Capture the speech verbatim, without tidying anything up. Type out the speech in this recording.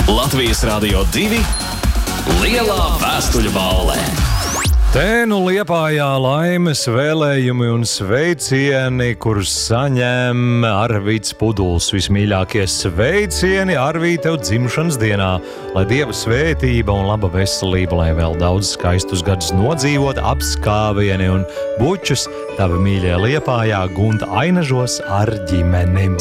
Latvijas Rādio divi Lielā vēstuļu ballē. Te nu Liepājā laimes vēlējumi un sveicieni, kurus saņem Arvīts Puduls. Vismīļākie sveicieni Arvīt tev dzimšanas dienā, lai Dieva svētība un laba veselība, lai vēl daudz skaistus gadus nodzīvot, apskāvieni un bučus tavi mīļie Liepājā Gunta Ainažos ar ģimeni.